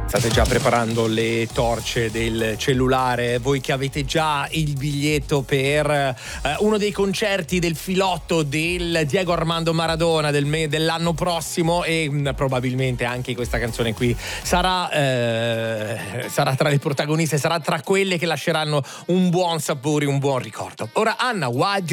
State già preparando le torce del cellulare, voi che avete già il biglietto per uno dei concerti del filotto del Diego Armando Maradona dell'anno prossimo, e probabilmente anche questa canzone qui sarà tra le protagoniste, sarà tra quelle che lasceranno un buon sapore, un buon ricordo. Ora Anna, Why